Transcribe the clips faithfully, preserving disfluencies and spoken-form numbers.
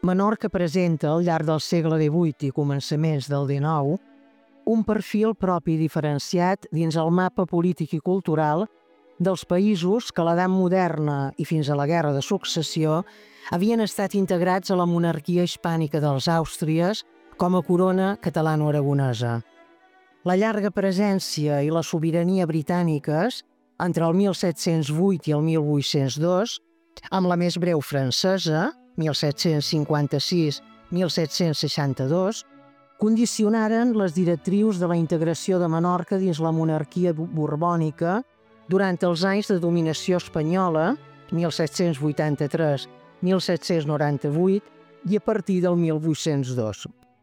Menorca presenta, al llarg del segle divuit i començaments del dinou, un perfil propi i diferenciat dins el mapa polític i cultural dels països que a l'edat moderna i fins a la Guerra de Successió havien estat integrats a la monarquia hispànica dels Àustries com a corona catalano-aragonesa. La llarga presència i la sobirania britàniques entre el mil set-cents vuit i el mil vuit-cents dos, amb la més breu francesa, mil set-cents cinquanta-sis a mil set-cents seixanta-dos, condicionaren les directrius de la integració de Menorca dins la monarquia borbònica durant els anys de dominació espanyola, mil set-cents vuitanta-tres a mil set-cents noranta-vuit, i a partir del mil vuit-cents dos.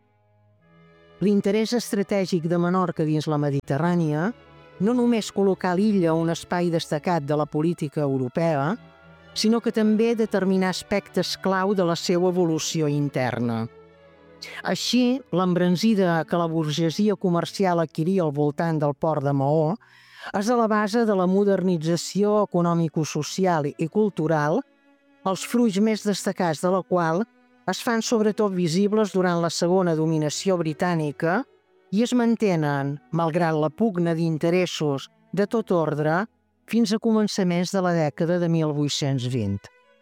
L'interès estratègic de Menorca dins la Mediterrània no només col·locar l'illa a un espai destacat de la política europea, sinó que també determinar aspectes clau de la seva evolució interna. Així, l'embranzida que la burgesia comercial adquiria al voltant del port de Maó és a la base de la modernització econòmico-social i cultural, els fruits més destacats de la qual es fan sobretot visibles durant la segona dominació britànica i es mantenen, malgrat la pugna d'interessos de tot ordre, fins a començaments de la dècada de mil vuit-cents vint.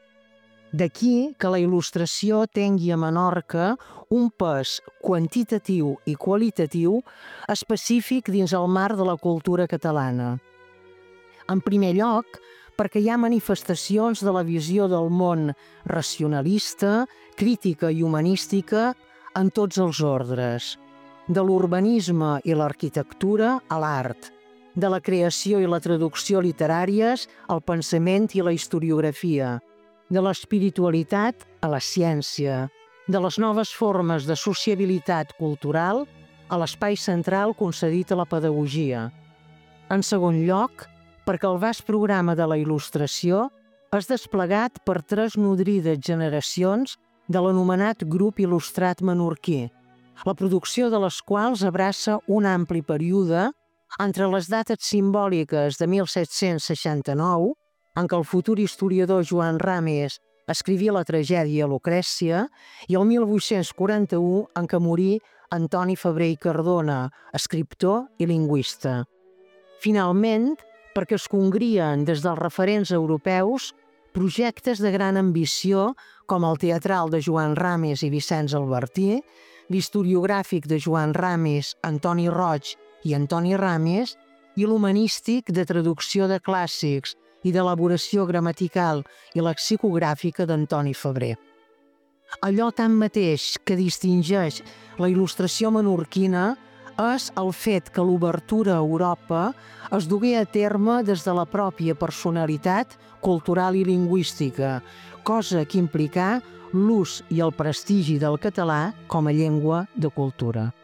D'aquí que la il·lustració tingui a Menorca un pes quantitatiu i qualitatiu específic dins el marc de la cultura catalana. En primer lloc, perquè hi ha manifestacions de la visió del món racionalista, crítica i humanística en tots els ordres, de l'urbanisme i l'arquitectura a l'art, de la creació i la traducció literàries al pensament i la historiografia, de l'espiritualitat a la ciència, de les noves formes de sociabilitat cultural a l'espai central concedit a la pedagogia. En segon lloc, perquè el vast programa de la il·lustració és desplegat per tres nodrides generacions de l'anomenat grup il·lustrat menorquí, la producció de les quals abraça un ampli període entre les dates simbòliques de mil set-cents seixanta-nou, en què el futur historiador Joan Ramis escrivia la tragèdia Lucrècia, i el mil vuit-cents quaranta-u, en què morí Antoni Febrer i Cardona, escriptor i lingüista. Finalment, perquè es congrien des dels referents europeus projectes de gran ambició com el teatral de Joan Ramis i Vicenç Albertí, l'historiogràfic de Joan Ramis, Antoni Roig i Antoni Ramis, i l'humanístic de traducció de clàssics i d'elaboració gramatical i lexicogràfica d'Antoni Febrer. Allò tanmateix que distingeix la il·lustració menorquina és el fet que l'obertura a Europa es dugué a terme des de la pròpia personalitat cultural i lingüística, cosa que implicà l'ús i el prestigi del català com a llengua de cultura.